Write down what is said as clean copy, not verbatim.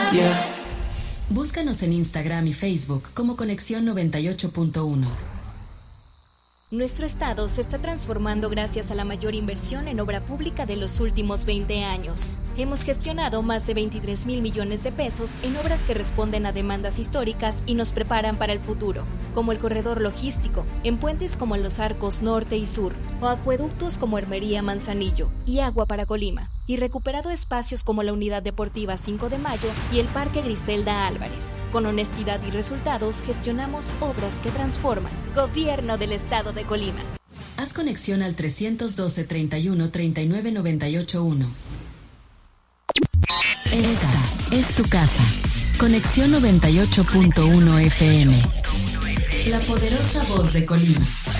Yeah. Búscanos en Instagram y Facebook como Conexión 98.1. Nuestro estado se está transformando gracias a la mayor inversión en obra pública de los últimos 20 años. Hemos gestionado más de 23,000 millones de pesos en obras que responden a demandas históricas y nos preparan para el futuro, como el corredor logístico, en puentes como los arcos norte y sur, o acueductos como Hermería Manzanillo y Agua para Colima, y recuperado espacios como la Unidad Deportiva 5 de Mayo y el Parque Griselda Álvarez. Con honestidad y resultados gestionamos obras que transforman. Gobierno del Estado de Colima. Haz conexión al 312 31 39 98 1. Esta es tu casa. Conexión 98.1 FM. La poderosa voz de Colima.